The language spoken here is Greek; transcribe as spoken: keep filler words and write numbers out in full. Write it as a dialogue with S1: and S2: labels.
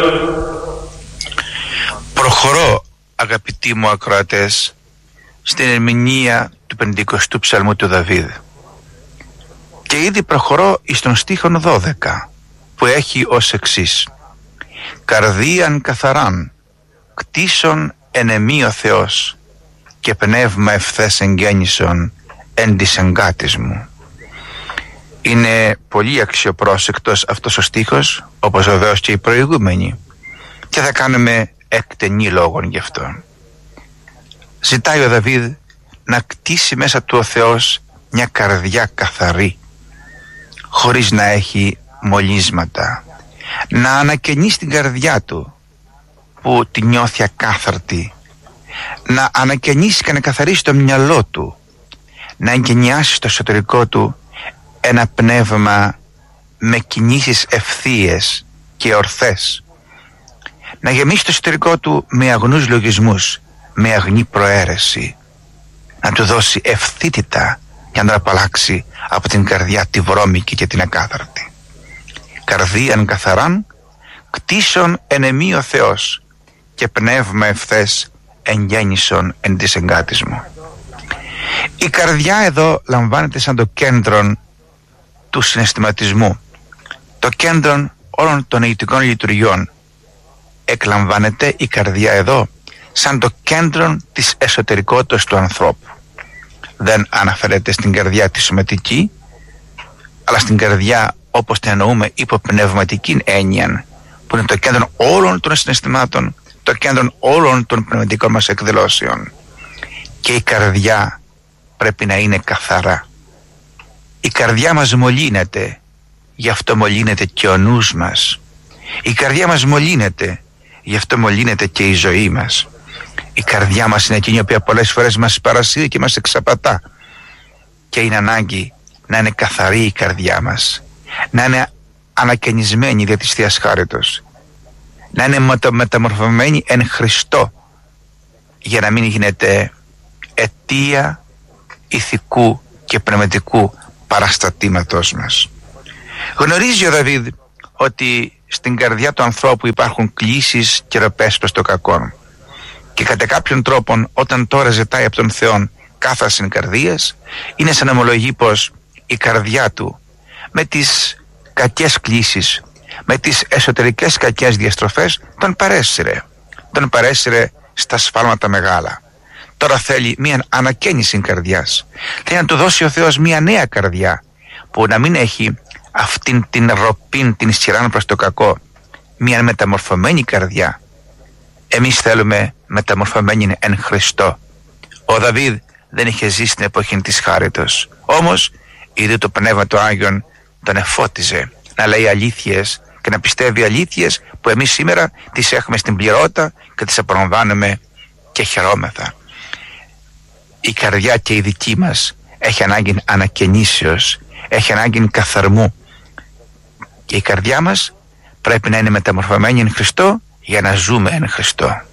S1: Προχωρώ, αγαπητοί μου ακροατές, στην ερμηνεία του πενηκοστού ψαλμού του Δαβίδ. Και ήδη προχωρώ εις τον στίχον δώδεκα, που έχει ως εξής: «Καρδίαν καθαράν, κτίσον ενεμή ο Θεός, και πνεύμα ευθές εγγέννησον εν της εγκάτης μου». Είναι πολύ αξιοπρόσεκτος αυτός ο στίχος, όπως βεβαίως και οι προηγούμενοι, και θα κάνουμε εκτενή λόγων γι' αυτό. Ζητάει ο Δαβίδ να κτίσει μέσα του ο Θεός μια καρδιά καθαρή, χωρίς να έχει μολύσματα, να ανακαινεί στην καρδιά του που τη νιώθει ακάθαρτη, να ανακαινήσει και να καθαρίσει το μυαλό του, να εγκαινιάσει στο εσωτερικό του ένα πνεύμα με κινήσεις ευθείες και ορθές, να γεμίσει το εσωτερικό του με αγνούς λογισμούς, με αγνή προαίρεση, να του δώσει ευθύτητα για να τον απαλλάξει από την καρδιά τη βρώμικη και την ακάθαρτη. Καρδίαν καθαράν, κτίσον ενεμή ο Θεός, και πνεύμα ευθές εγγέννησον εν της εγκάτης μου. Η καρδιά εδώ λαμβάνεται σαν το κέντρο του συναισθηματισμού, το κέντρο όλων των νοητικών λειτουργιών. Εκλαμβάνεται η καρδιά εδώ σαν το κέντρο της εσωτερικότητας του ανθρώπου. Δεν αναφέρεται στην καρδιά τη σωματική, αλλά στην καρδιά όπως την εννοούμε υποπνευματική έννοια, που είναι το κέντρο όλων των συναισθημάτων, το κέντρο όλων των πνευματικών μας εκδηλώσεων. Και η καρδιά πρέπει να είναι καθαρά. Η καρδιά μας μολύνεται, γι' αυτό μολύνεται και ο νους μας. Η καρδιά μας μολύνεται, γι' αυτό μολύνεται και η ζωή μας. Η καρδιά μας είναι εκείνη η οποία πολλές φορές μας παρασύρει και μας εξαπατά, και είναι ανάγκη να είναι καθαρή η καρδιά μας, να είναι ανακαινισμένη δια της Θείας Χάριτος, να είναι μεταμορφωμένη εν Χριστώ, για να μην γίνεται αιτία ηθικού και πνευματικού παραστατήματος μας. Γνωρίζει ο Δαβίδ ότι στην καρδιά του ανθρώπου υπάρχουν κλίσεις και ροπές προς το κακό, και κατά κάποιον τρόπον όταν τώρα ζητάει από τον Θεό κάθαρσιν καρδίας, είναι σαν να ομολογεί πως η καρδιά του με τις κακές κλίσεις, με τις εσωτερικές κακές διαστροφές τον παρέσυρε, τον παρέσυρε στα σφάλματα μεγάλα. Τώρα θέλει μια ανακαίνιση καρδιάς, θέλει να του δώσει ο Θεός μια νέα καρδιά, που να μην έχει αυτήν την ροπήν, την ισχυράν προς το κακό, μια μεταμορφωμένη καρδιά. Εμείς θέλουμε μεταμορφωμένη εν Χριστώ. Ο Δαβίδ δεν είχε ζήσει στην εποχή της Χάριτος, όμως ήδη το Πνεύμα του Άγιον τον εφώτιζε να λέει αλήθειες και να πιστεύει αλήθειες που εμείς σήμερα τις έχουμε στην πληρότητα και τις απολαμβάνουμε και χαιρόμεθα. Η καρδιά και η δική μας έχει ανάγκη ανακαινήσεως, έχει ανάγκη καθαρμού, και η καρδιά μας πρέπει να είναι μεταμορφωμένη εν Χριστώ για να ζούμε εν Χριστώ.